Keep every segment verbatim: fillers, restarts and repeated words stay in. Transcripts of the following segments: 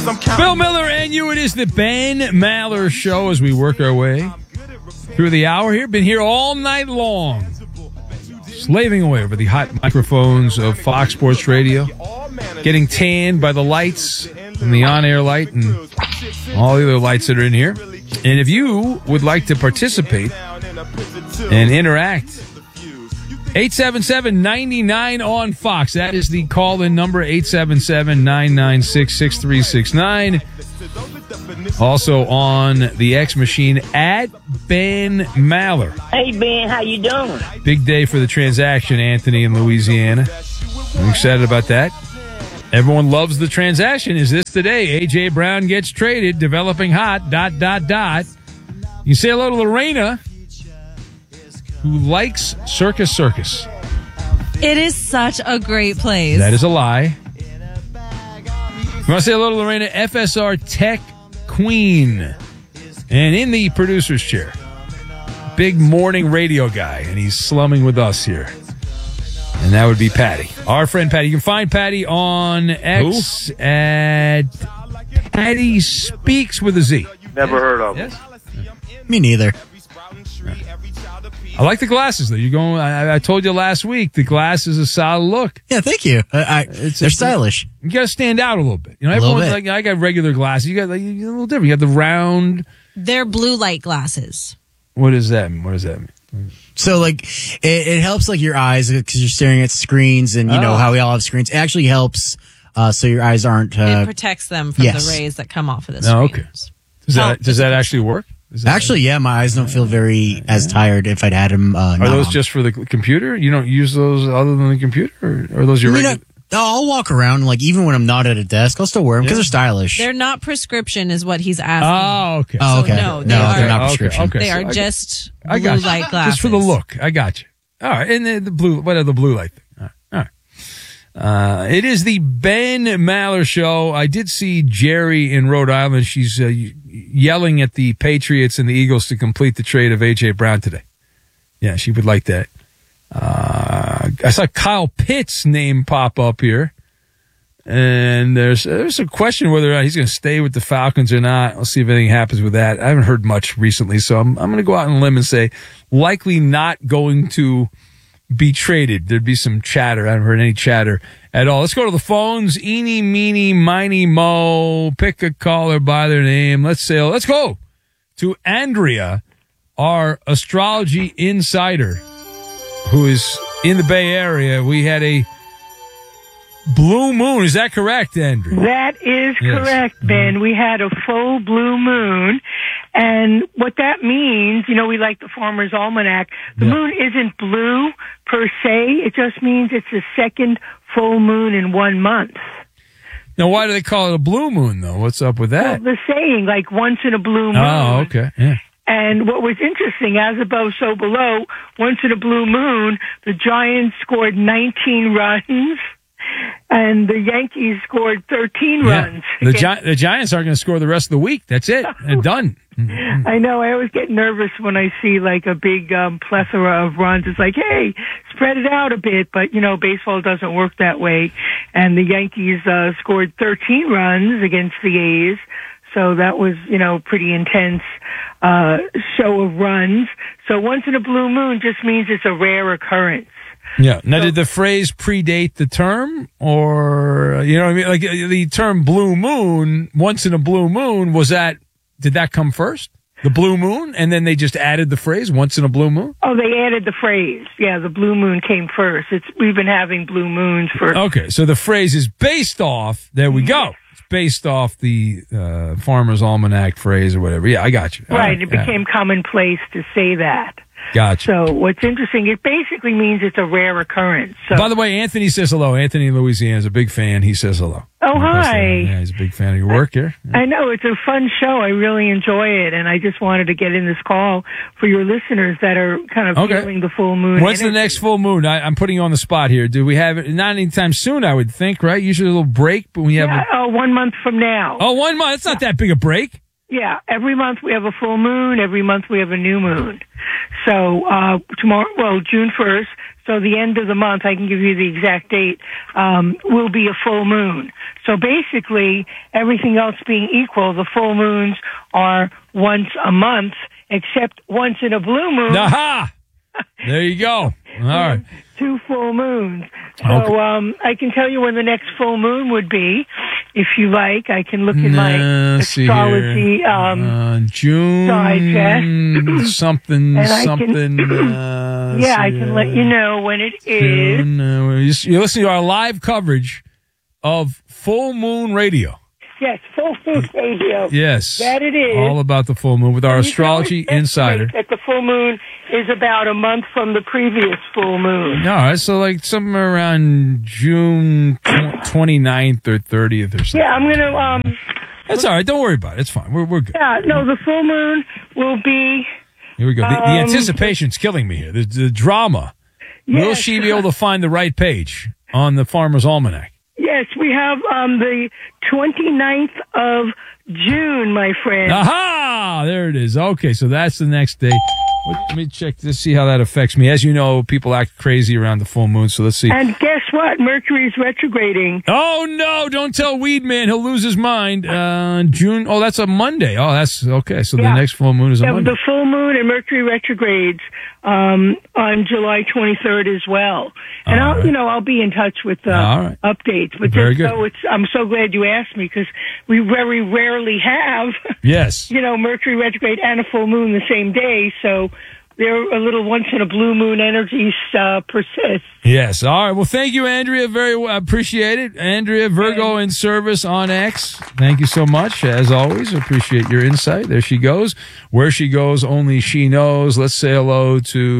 cause I'm counting. Bill Miller and you. It is the Ben Maller Show as we work our way through the hour here. Been here all night long, slaving away over the hot microphones of Fox Sports Radio, getting tanned by the lights from the on-air light and all the other lights that are in here. And if you would like to participate and interact, eight seven seven, nine nine on Fox. That is the call-in number, eight seven seven, nine nine six, six three six nine. Also on the X machine, at Ben Maller. Hey, Ben, how you doing? Big day for the transaction, Anthony, in Louisiana. I'm excited about that. Everyone loves the transaction. Is this today? A J. Brown gets traded, developing hot, dot, dot, dot. You say hello to Lorena, who likes Circus Circus. It is such a great place. That is a lie. You want to say hello to Lorena, F S R Tech Queen. And in the producer's chair, big morning radio guy, and he's slumming with us here. And that would be Patty. Our friend Patty. You can find Patty on X Who? at Patty Speaks with a Z. Never heard of him. Yes? Me neither. I like the glasses, though. You going? I, I told you last week, the glass is a solid look. Yeah, thank you. I, I, it's, they're it's, stylish. You got to stand out a little bit. You know, A little everyone's bit. like, I got regular glasses. You got like, you're a little different. You got the round. They're blue light glasses. What does that mean? What does that mean? So, like, it, it helps, like, your eyes because you're staring at screens and, you oh. know, how we all have screens. It actually helps uh, so your eyes aren't... Uh, it protects them from yes. the rays that come off of the oh, screen. okay. Does that, does that actually work? That actually, yeah, my eyes don't feel very as tired if I'd had them uh, Are those on. just for the computer? You don't use those other than the computer? Or are those your I mean, regular... I, I'll walk around, like, even when I'm not at a desk, I'll still wear them because yeah. they're stylish. They're not prescription is what he's asking. Oh, okay. Oh, okay. So, no, they no, are, they're not prescription. Okay, okay. They so are I just I blue got you. light glasses. Just for the look. I got you. All right. And the, the blue, what are the blue light thing? All right. All right. Uh, it is the Ben Maller Show. I did see Jerry in Rhode Island. She's uh, yelling at the Patriots and the Eagles to complete the trade of A J. Brown today. Yeah, she would like that. Uh, I saw Kyle Pitts' name pop up here. And there's there's a question whether or not he's going to stay with the Falcons or not. We'll see if anything happens with that. I haven't heard much recently, so I'm I'm going to go out on a limb and say likely not going to be traded. There'd be some chatter. I haven't heard any chatter at all. Let's go to the phones. Eeny, meeny, miny, mo. Pick a caller by their name. Let's say, let's go to Andrea, our astrology insider, who is in the Bay Area. We had a blue moon. Is that correct, Andrea? That is yes. correct, Ben. Mm-hmm. We had a full blue moon. And what that means, you know, we like the Farmer's Almanac. The yeah. moon isn't blue per se. It just means it's the second full moon in one month. Now, why do they call it a blue moon, though? What's up with that? Well, the saying, like once in a blue moon. Oh, okay. Yeah. And what was interesting, as above, so below, once in a blue moon, the Giants scored nineteen runs. And the Yankees scored thirteen yeah. runs. The, Gi- the Giants aren't going to score the rest of the week. That's it. They're done. Mm-hmm. I know. I always get nervous when I see like a big um, plethora of runs. It's like, hey, spread it out a bit. But, you know, baseball doesn't work that way. And the Yankees uh, scored thirteen runs against the A's. So that was, you know, pretty intense uh, show of runs. So once in a blue moon just means it's a rare occurrence. Yeah. Now, did the phrase predate the term, or you know what I mean? Like the term "blue moon," once in a blue moon, was that? Did that come first? The blue moon, and then they just added the phrase "once in a blue moon." Oh, they added the phrase. Yeah, the blue moon came first. It's we've been having blue moons for. Okay, so the phrase is based off. There we go. It's based off the uh, Farmer's Almanac phrase or whatever. Yeah, I got you. Right. right. It yeah. became commonplace to say that. Gotcha. So what's interesting, it basically means it's a rare occurrence. So, by the way, Anthony says hello. Anthony in Louisiana is a big fan. He says hello. Oh, hi. Yeah, he's a big fan of your work here. Yeah. I know. It's a fun show. I really enjoy it. And I just wanted to get in this call for your listeners that are kind of okay. feeling the full moon. When's energy. the next full moon? I, I'm putting you on the spot here. Do we have it? Not anytime soon, I would think, right? Usually a little break, but we have yeah, a, oh, one month from now. Oh, one month. It's not that big a break. Yeah, every month we have a full moon. Every month we have a new moon. So uh, tomorrow, well, June first. So the end of the month, I can give you the exact date. Um, will be a full moon. So basically, everything else being equal, the full moons are once a month, except once in a blue moon. Aha! There you go. All right. Two full moons. So Okay. um, I can tell you when the next full moon would be, if you like. I can look in my Nah, see astrology. here. Um, uh, June digest. something And I can- something. uh, yeah, I see, can uh, let you know when it is. June, uh, you're you're listening to our live coverage of Full Moon Radio. Yes, full moon radio. Yes, That it is. all about the full moon with our You can astrology always insider. estimate that the full moon is about a month from the previous full moon. All right, so like somewhere around June twenty-ninth or thirtieth or something. Yeah, I'm gonna. Um, That's all right. Don't worry about it. It's fine. We're we're good. yeah, no, the full moon will be. Here we go. The, the Um, anticipation's killing me here. The, the drama. Will Yes. she be able to find the right page on the Farmer's Almanac? Yes, we have um, the twenty-ninth of June, my friend. Aha! There it is. Okay, so that's the next day. Let me check to see how that affects me. As you know, people act crazy around the full moon, so let's see. And guess what? Mercury's retrograding. Oh, no, don't tell Weed Man. He'll lose his mind. Uh, June. Oh, that's a Monday. Oh, that's okay. So Yeah. the next full moon is a Yeah, Monday. the full moon and Mercury retrogrades um, on July twenty-third as well. And All I'll, right. you know, I'll be in touch with uh, All right. updates. But Very just good. so it's, I'm so glad you asked me because we very rarely have, Yes. you know, Mercury retrograde and a full moon the same day. So they're a little once in a blue moon energies uh, persist. Yes. All right. Well, thank you, Andrea. Very well. Appreciate it. Andrea, Virgo in service on X. Thank you so much. As always, appreciate your insight. There she goes. Where she goes, only she knows. Let's say hello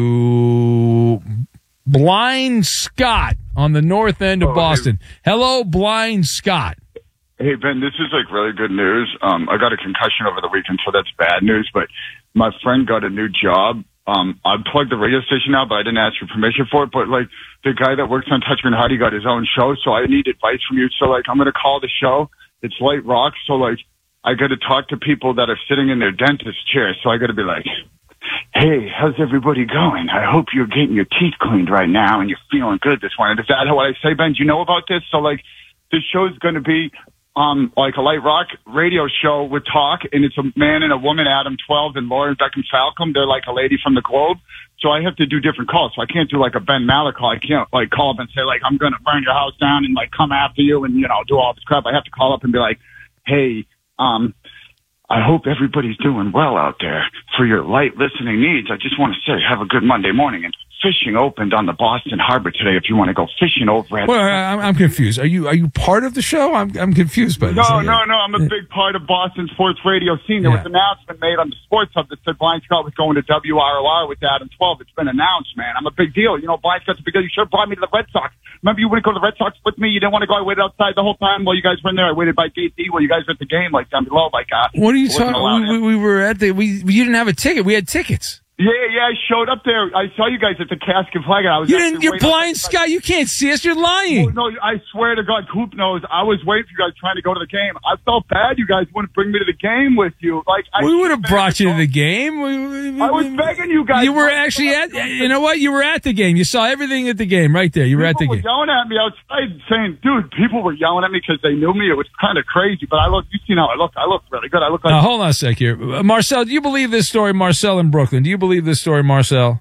to Blind Scott on the north end of Oh, Boston. Hello, Blind Scott. Hey, Ben, this is like really good news. Um, I got a concussion over the weekend, so that's bad news, but my friend got a new job. Um, I plugged the radio station out, but I didn't ask your permission for it. But like the guy that works on Touch Me and Heidi got his own show, so I need advice from you. So like I'm going to call the show. It's Light Rock. So like I got to talk to people that are sitting in their dentist chairs. So I got to be like, hey, how's everybody going? I hope you're getting your teeth cleaned right now and you're feeling good this morning. Is that what I say, Ben? Do you know about this? So like this show is going to be um like a light rock radio show with talk, and it's a man and a woman, Adam twelve and Lauren Beckham Falcom. They're like a lady from the Globe. So I have to do different calls. So I can't do like a Ben Malik call. I can't like call up and say like, I'm going to burn your house down and like come after you and, you know, do all this crap. I have to call up and be like, hey, um, I hope everybody's doing well out there. For your light listening needs, I just want to say have a good Monday morning. And fishing opened on the Boston Harbor today if you want to go fishing over at... Well, I'm, I'm confused. Are you are you part of the show? I'm I'm confused by this. No, no, no. I'm a big part of Boston sports radio scene. There was Yeah. an announcement made on the Sports Hub that said Blind Scott was going to W R L R with Adam twelve. It's been announced, man. I'm a big deal. You know, Blind Scott's a big deal. You should have brought me to the Red Sox. Remember you wouldn't go to the Red Sox with me? You didn't want to go. I waited outside the whole time while you guys were in there. I waited by gate D while you guys were at the game, like down below. Like, uh, What are you I wasn't allowed talking? We, in. we, we were at the. We you didn't have a ticket. We had tickets. Yeah, yeah, I showed up there. I saw you guys at the Casket Flag. I was You actually didn't. You're waiting blind, outside- Scott. You can't see us. You're lying. Oh, no, I swear to God, Coop knows. I was waiting for you guys trying to go to the game. I felt bad you guys wouldn't bring me to the game with you. Like I We would have brought you to the game. We, we, I was begging you guys. You were actually at. You know what? You were at the game. You saw everything at the game right there. You were at the People game. were yelling at me outside saying, dude, people were yelling at me because they knew me. It was kind of crazy, but I look, you see how I look. I look really good. I look like. Now, hold on a sec here. Uh, Marcel, do you believe this story? Marcel in Brooklyn. Do you believe this story, Marcel?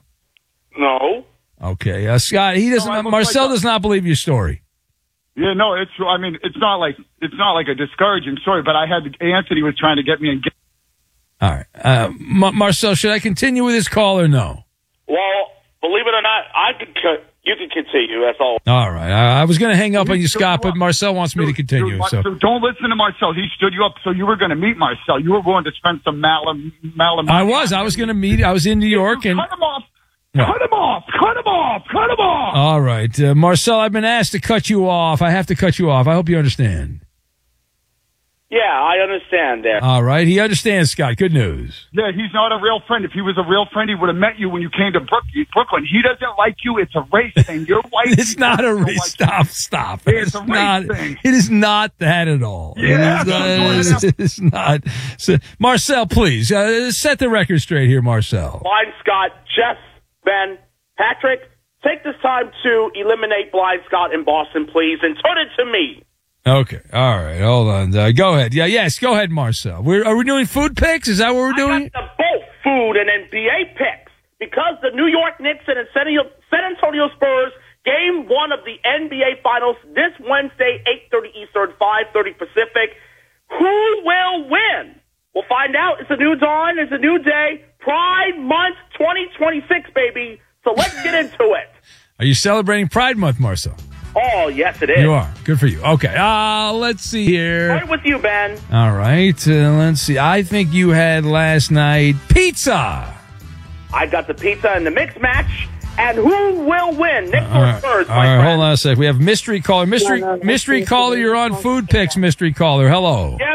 No. Okay. Uh, Scott, he doesn't. No, I look Marcel like a- does not believe your story. Yeah, no, it's, I mean, it's not like, it's not like a discouraging story, but I had, Anthony was trying to get me and get. All right. Uh, Ma- Marcel, should I continue with this call or no? Well, believe it or not, I could. Co- you can continue. That's all. All right. I, I was going to hang up on you, stood Scott, you but up. Marcel wants me to Dude, continue. dude, So so don't listen to Marcel. He stood you up, so you were going to meet Marcel. You were willing to spend some malam, malam. I was. I was going to meet. I was in New York, and Cut him off. What? Cut him off. Cut him off. Cut him off. all right, uh, Marcel. I've been asked to cut you off. I have to cut you off. I hope you understand. Yeah, I understand there. All right. He understands, Scott. Good news. Yeah, he's not a real friend. If he was a real friend, he would have met you when you came to Brook- Brooklyn. He doesn't like you. It's a race thing. You're white. It's not a race. Stop, stop. It's It's a race not. thing. It is not that at all. Yeah, It that's is, it is not. So, Marcel, please, uh, set the record straight here, Marcel. Blind Scott, Jeff, Ben, Patrick, take this time to eliminate Blind Scott in Boston, please, and turn it to me. Okay. All right. Hold on. Uh, go ahead. Yeah. Yes. Go ahead, Marcel. We're, are we doing food picks? Is that what we're doing? I got the both food and N B A picks because the New York Knicks and the San Antonio Spurs game one of the N B A Finals this Wednesday, eight thirty Eastern, five thirty Pacific. Who will win? We'll find out. It's a new dawn. It's a new day. Pride Month twenty twenty-six, baby. So let's get into it. Are you celebrating Pride Month, Marcel? Oh, yes, it is. You are. Good for you. Okay. Uh, let's see here. Right with you, Ben. All right. Uh, let's see. I think you had last night pizza. I got the pizza in the mixed match. And who will win? Knicks All or right. Spurs, All my right. friend? Hold on a sec. We have mystery caller. Mystery, mystery caller. You're on food picks, mystery caller. Hello. Yeah,